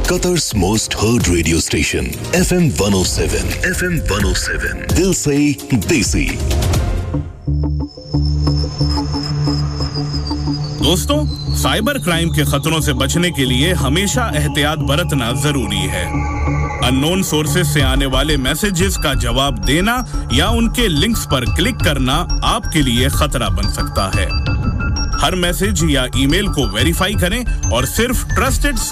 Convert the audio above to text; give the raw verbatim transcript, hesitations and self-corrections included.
Qatar's most heard radio station, F M one oh seven. F M one oh seven. Dil se desi. दोस्तों, cyber crime के खतरों से बचने के लिए हमेशा एहतियात बरतना जरूरी है। अननोन सोर्सेज से आने वाले मैसेजेस का जवाब देना या उनके लिंक्स पर क्लिक करना आपके लिए खतरा बन सकता है। हर मैसेज या ईमेल को वेरीफाई करें और सिर्फ ट्रस्टेड